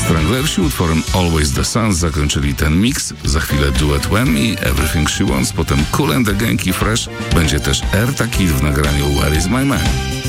Stranglersi utworem Always the Sun zakończyli ten mix. Za chwilę duet When i Everything She Wants, potem Kool and the Gang i Fresh. Będzie też Erta Kitt w nagraniu Where is my man.